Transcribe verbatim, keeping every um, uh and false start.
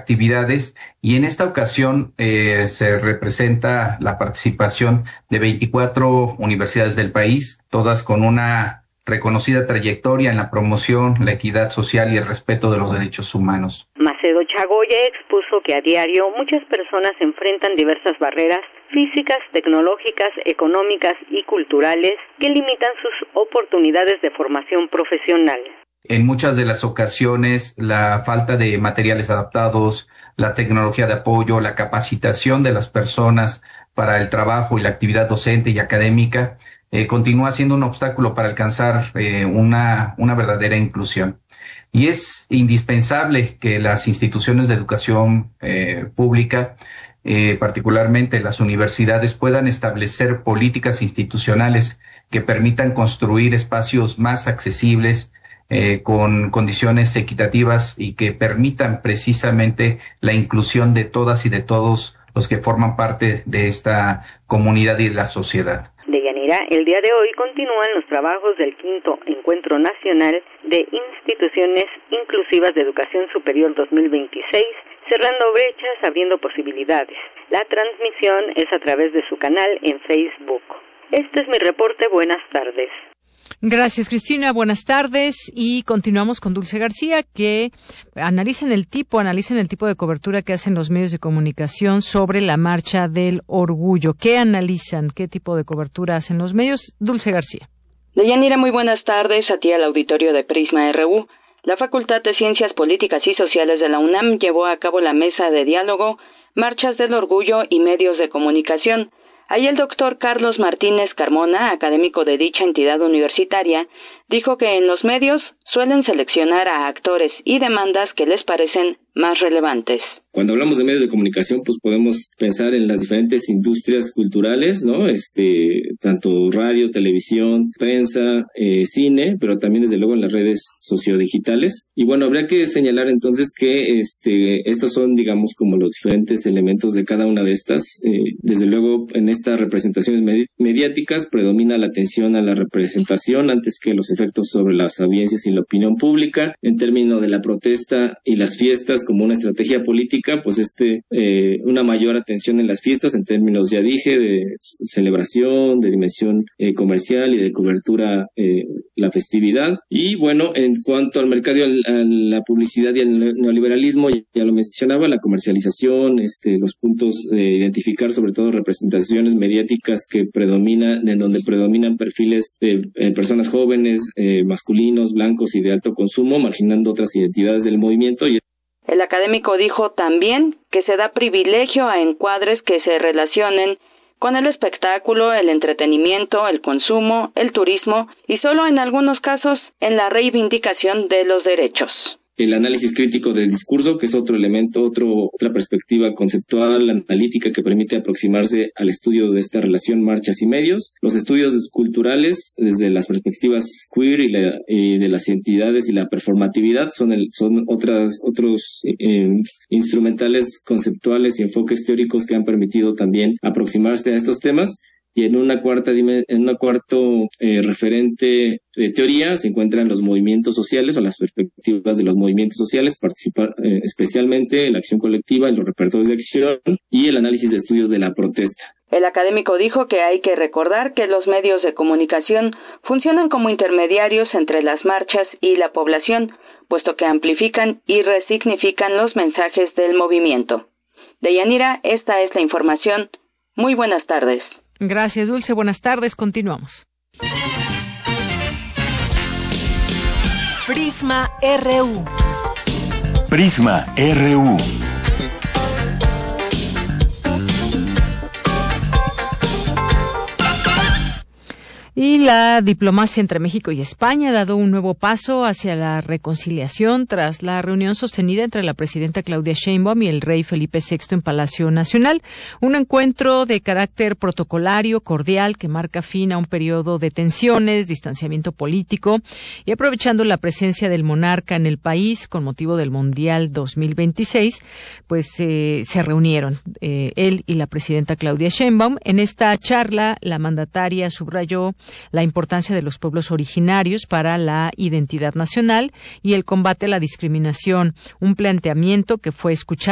actividades, y en esta ocasión eh, se representa la participación de veinticuatro universidades del país, todas con una reconocida trayectoria en la promoción, la equidad social y el respeto de los derechos humanos. Macedo Chagoya expuso que a diario muchas personas enfrentan diversas barreras físicas, tecnológicas, económicas y culturales que limitan sus oportunidades de formación profesional. En muchas de las ocasiones, la falta de materiales adaptados, la tecnología de apoyo, la capacitación de las personas para el trabajo y la actividad docente y académica eh, continúa siendo un obstáculo para alcanzar eh, una, una verdadera inclusión. Y es indispensable que las instituciones de educación eh, pública, eh, particularmente las universidades, puedan establecer políticas institucionales que permitan construir espacios más accesibles, Eh, con condiciones equitativas y que permitan precisamente la inclusión de todas y de todos los que forman parte de esta comunidad y de la sociedad. Deyanira, el día de hoy continúan los trabajos del quinto Encuentro Nacional de Instituciones Inclusivas de Educación Superior dos mil veintiséis, cerrando brechas, abriendo posibilidades. La transmisión es a través de su canal en Facebook. Este es mi reporte. Buenas tardes. Gracias, Cristina. Buenas tardes. Y continuamos con Dulce García, que analizan el tipo, analizan el tipo de cobertura que hacen los medios de comunicación sobre la Marcha del Orgullo. ¿Qué analizan? ¿Qué tipo de cobertura hacen los medios? Dulce García. Deyanira, muy buenas tardes a ti al auditorio de Prisma R U. La Facultad de Ciencias Políticas y Sociales de la UNAM llevó a cabo la mesa de diálogo Marchas del Orgullo y Medios de Comunicación. Ahí el doctor Carlos Martínez Carmona, académico de dicha entidad universitaria, dijo que en los medios suelen seleccionar a actores y demandas que les parecen más relevantes. Cuando hablamos de medios de comunicación, pues podemos pensar en las diferentes industrias culturales, ¿no? Este, tanto radio, televisión, prensa, eh, cine, pero también desde luego en las redes sociodigitales. Y bueno, habría que señalar entonces que este, estos son, digamos, como los diferentes elementos de cada una de estas. Eh, desde luego, en estas representaciones medi- mediáticas predomina la atención a la representación antes que los efectos sobre las audiencias y la opinión pública. En términos de la protesta y las fiestas como una estrategia política, pues este eh, una mayor atención en las fiestas en términos, ya dije, de celebración, de dimensión eh, comercial y de cobertura eh, la festividad. Y bueno, en cuanto al mercado, a la publicidad y al neoliberalismo, ya lo mencionaba, la comercialización, este, los puntos de identificar sobre todo representaciones mediáticas que predominan, en donde predominan perfiles de eh, personas jóvenes, eh, masculinos, blancos y de alto consumo, marginando otras identidades del movimiento. Y el académico dijo también que se da privilegio a encuadres que se relacionen con el espectáculo, el entretenimiento, el consumo, el turismo y solo en algunos casos en la reivindicación de los derechos. El análisis crítico del discurso, que es otro elemento, otro, otra perspectiva conceptual, analítica, que permite aproximarse al estudio de esta relación marchas y medios. Los estudios culturales, desde las perspectivas queer y, la, y de las identidades y la performatividad, son, el, son otras, otros eh, instrumentales conceptuales y enfoques teóricos que han permitido también aproximarse a estos temas. Y en una cuarta en una cuarto eh, referente de teoría se encuentran los movimientos sociales o las perspectivas de los movimientos sociales, participar eh, especialmente la acción colectiva y los repertorios de acción y el análisis de estudios de la protesta. El académico dijo que hay que recordar que los medios de comunicación funcionan como intermediarios entre las marchas y la población, puesto que amplifican y resignifican los mensajes del movimiento. Deyanira, esta es la información. Muy buenas tardes. Gracias, Dulce. Buenas tardes. Continuamos. Prisma R U. Prisma R U. Y la diplomacia entre México y España ha dado un nuevo paso hacia la reconciliación tras la reunión sostenida entre la presidenta Claudia Sheinbaum y el rey Felipe sexto en Palacio Nacional. Un encuentro de carácter protocolario, cordial, que marca fin a un periodo de tensiones, distanciamiento político, y aprovechando la presencia del monarca en el país con motivo del Mundial dos mil veintiséis, pues eh, se reunieron eh, él y la presidenta Claudia Sheinbaum. En esta charla, la mandataria subrayó la importancia de los pueblos originarios para la identidad nacional y el combate a la discriminación, un planteamiento que fue escuchado